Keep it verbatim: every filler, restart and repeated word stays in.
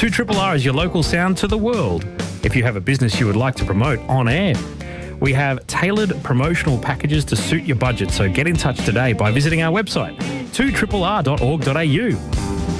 two R R R is your local sound to the world. If you have a business you would like to promote on air, we have tailored promotional packages to suit your budget, so get in touch today by visiting our website, two R R R dot org dot a u.